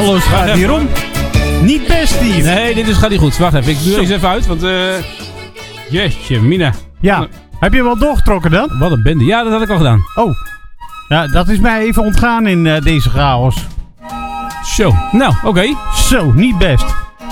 Alles gaat hier om. Niet best, Steve. Nee, dit gaat niet goed. Wacht even, ik doe eens even uit, want... Jeetje, mina. Ja, heb je wel doorgetrokken dan? Wat een bende. Ja, dat had ik al gedaan. Oh, ja, dat is mij even ontgaan in deze chaos. Zo, nou, oké. Zo, niet best.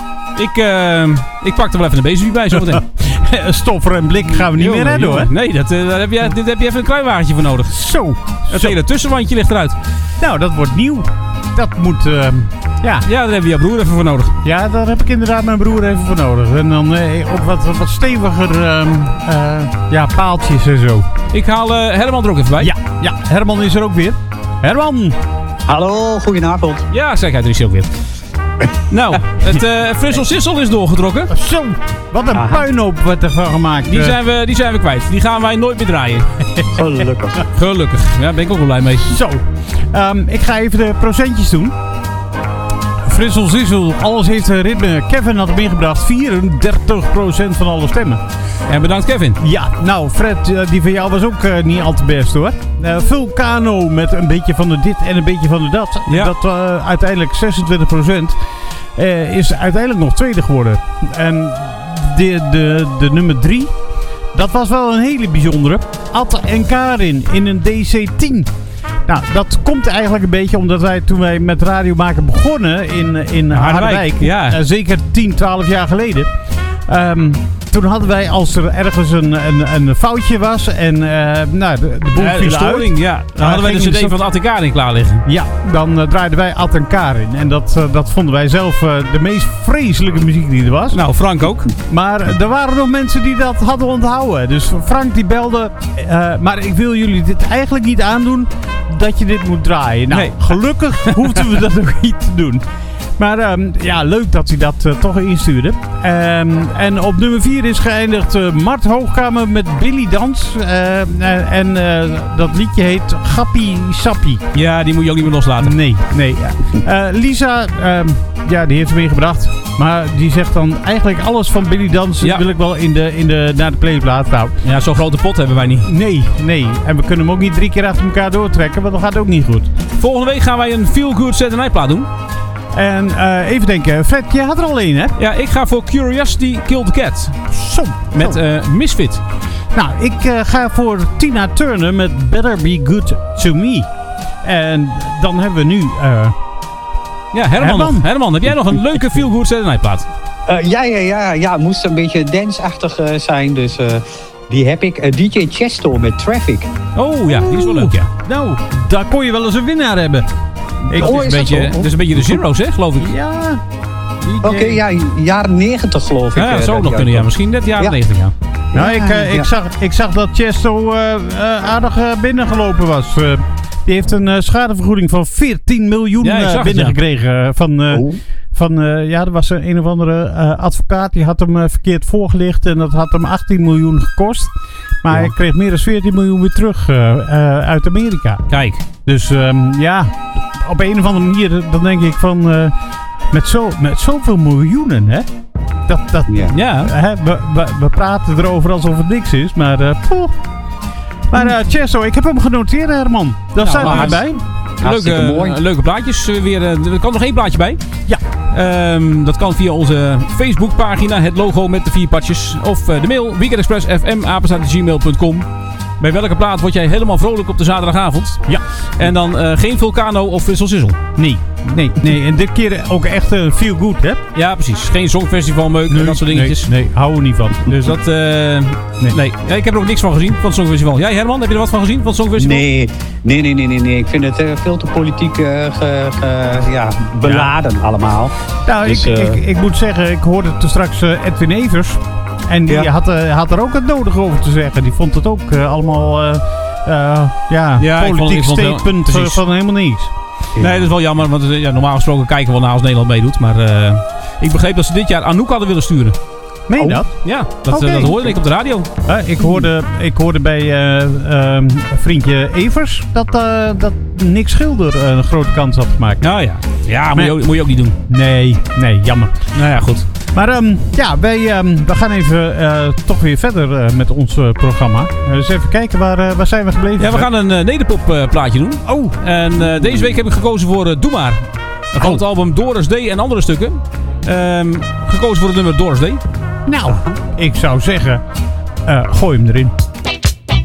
Ik pak er wel even een bezemje bij zometeen. Stoffer en blik gaan we niet meer redden, hoor. Nee, dit heb je even een kruiwagentje voor nodig. Zo. Het hele tussenwandje ligt eruit. Nou, dat wordt nieuw. Dat moet, ja. Ja, daar hebben we jouw broer even voor nodig. Ja, daar heb ik inderdaad mijn broer even voor nodig. En dan ook wat steviger paaltjes en zo. Ik haal Herman er ook even bij. Ja, Herman is er ook weer. Herman! Hallo, goedenavond. Ja, zeg hij, er is hij ook weer. Nou, het Frissel Sissel is doorgetrokken. Zo, wat een puinhoop wordt ervan gemaakt. Die zijn we kwijt. Die gaan wij nooit meer draaien. Gelukkig. Gelukkig. Ja, daar ben ik ook wel blij mee. Zo, ik ga even de procentjes doen. Frissel Sissel, alles heeft ritme. Kevin had hem ingebracht. 34% van alle stemmen. En bedankt Kevin. Ja, nou Fred, die van jou was ook niet al te best hoor. Vulcano met een beetje van de dit en een beetje van de dat. Ja. Dat uiteindelijk 26% is uiteindelijk nog tweede geworden. En de nummer 3, dat was wel een hele bijzondere. Atte en Karin in een DC-10. Nou, dat komt eigenlijk een beetje omdat wij toen wij met radio maken begonnen in Harderwijk. Ja. Zeker 10, 12 jaar geleden. Toen hadden wij, als er ergens een foutje was en de boel viel storing, uit. Ja. Dan hadden wij de cd van Atte en Karin klaar liggen. Ja, dan draaiden wij Atte en Karin. En dat vonden wij zelf de meest vreselijke muziek die er was. Nou, Frank ook. Maar er waren nog mensen die dat hadden onthouden. Dus Frank die belde. Maar ik wil jullie dit eigenlijk niet aandoen dat je dit moet draaien. Nou, nee. Gelukkig hoefden we dat ook niet te doen. Maar leuk dat hij dat toch instuurde. En op nummer 4 is geëindigd Mart Hoogkamer met Billy Dans. Dat liedje heet Gappie Sappie. Ja, die moet je ook niet meer loslaten. Nee. Lisa, die heeft hem ingebracht. Maar die zegt dan eigenlijk alles van Billy Dans wil ik wel naar de playplaat. Nou, ja, zo'n grote pot hebben wij niet. Nee. En we kunnen hem ook niet 3 keer achter elkaar doortrekken, want dat gaat ook niet goed. Volgende week gaan wij een Feel Good Saturday Night plaat doen. En even denken, Fred, jij had er al één, hè? Ja, ik ga voor Curiosity Killed the Cat. Zo. Met Misfit. Nou, ik ga voor Tina Turner met Better Be Good To Me. En dan hebben we nu... ja, Herman, heb jij nog een leuke Feel Good Saturday Night plaat? Ja, moest een beetje dance-achtig zijn, dus... die heb ik. DJ Chesto met Traffic. Oh ja, die is wel leuk, ja. Nou, daar kon je wel eens een winnaar hebben. Dat is een beetje de Zero's, hè, geloof ik. Ja. Oké, jaren 90 geloof ik. Ja, dat zou ook nog kunnen, ja. Misschien net jaren 90, ja. Nou, ik zag dat Chesto aardig binnengelopen was. Die heeft een schadevergoeding van 14 miljoen binnengekregen. Er was een of andere advocaat. Die had hem verkeerd voorgelicht. En dat had hem 18 miljoen gekost. Maar hij kreeg meer dan 14 miljoen weer terug uit Amerika. Kijk. Dus op een of andere manier, dan denk ik van... met zoveel miljoenen, hè? We praten erover alsof het niks is. Maar Chesto, ik heb hem genoteerd, Herman. Daar staat hij bij. Leuke plaatjes. Er kan nog 1 plaatje bij. Ja. Dat kan via onze Facebookpagina. Het logo met de 4 patjes. Of de mail weekendexpress@fm@gmail.com. Bij welke plaat word jij helemaal vrolijk op de zaterdagavond? Ja. En dan geen Vulcano of Frissel Sissel. Nee. En dit keer ook echt feel good, hè? Ja, precies. Geen songfestival meuk en dat soort dingetjes. Nee, hou er niet van. Dus dat... nee. Ja, ik heb er ook niks van gezien van het Songfestival. Jij, Herman, heb je er wat van gezien van het Songfestival? Nee. Ik vind het veel te politiek beladen allemaal. Nou, dus, ik moet zeggen, ik hoorde toen straks Edwin Evers. En die had er ook het nodig over te zeggen. Die vond het ook allemaal politiek statement van helemaal niks. Nee, dat is wel jammer. Want normaal gesproken kijken we wel naar als Nederland meedoet. Maar ik begreep dat ze dit jaar Anouk hadden willen sturen. Meen dat? Ja, dat hoorde ik op de radio. Ik hoorde bij vriendje Evers dat Nick Schilder een grote kans had gemaakt. Nou ja. Ja, moet je ook niet doen. Nee, jammer. Nou ja, goed. Maar we gaan even toch weer verder met ons programma. Dus even kijken, waar zijn we gebleven? Ja, we gaan een nederpop plaatje doen. Oh. En deze week heb ik gekozen voor Doe Maar. Van het album Doris Day en andere stukken. Gekozen voor het nummer Doris Day. Nou, ik zou zeggen, gooi hem erin.